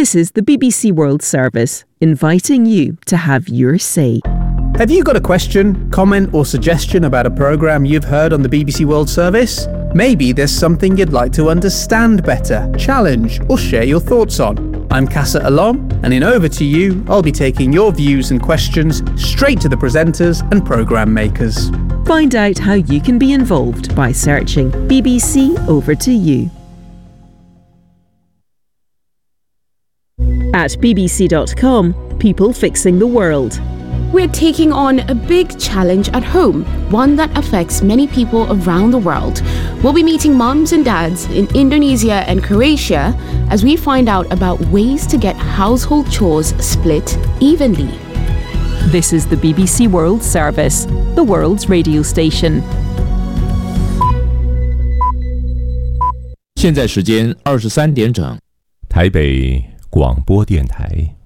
This is the BBC World Service, inviting you to have your say. Have you got a question, comment or suggestion about a programme you've heard on the BBC World Service? Maybe there's something you'd like to understand better, challenge or share your thoughts on. I'm Casa Alom, and in Over to You, I'll be taking your views and questions straight to the presenters and programme makers. Find out how you can be involved by searching BBC Over to You. At bbc.com, people fixing the world. We're taking on a big challenge at home, one that affects many people around the world. We'll be meeting mums and dads in Indonesia and Croatia as we find out about ways to get household chores split evenly. This is the BBC World Service, the world's radio station. 现在时间23点整， 台北广播电台。